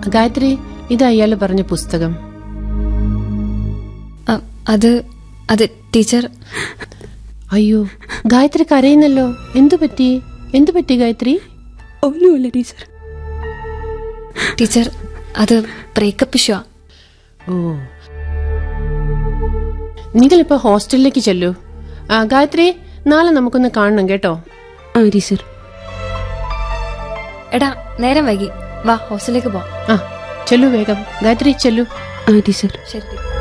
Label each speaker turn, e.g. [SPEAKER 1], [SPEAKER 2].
[SPEAKER 1] ഗായത്രി, ഇത് അയാള് പറഞ്ഞ പുസ്തകം.
[SPEAKER 2] അത് ടീച്ചർ.
[SPEAKER 1] അയ്യോ, ഗായത്രി കരയുന്നല്ലോ. എന്തു പറ്റി ഗായത്രി?
[SPEAKER 3] ഒന്നുമില്ല ടീച്ചർ.
[SPEAKER 2] ടീച്ചർ, അത് ബ്രേക്കപ്പ് ഇഷ്യൂ.
[SPEAKER 1] ഓ, നിങ്ങളിപ്പോ ഹോസ്റ്റലിലേക്ക് ചെല്ലൂ. ഗായത്രി, നാളെ നമുക്കൊന്ന് കാണണം കേട്ടോ.
[SPEAKER 3] ടീച്ചർ.
[SPEAKER 2] എടാ, നേരം വൈകി, വാ ഹോസ്റ്റലിലേക്ക് പോ.
[SPEAKER 1] ചെല്ലു വേഗം. ഗായത്രി ചെല്ലു.
[SPEAKER 3] ടീച്ചർ.
[SPEAKER 2] ശരി.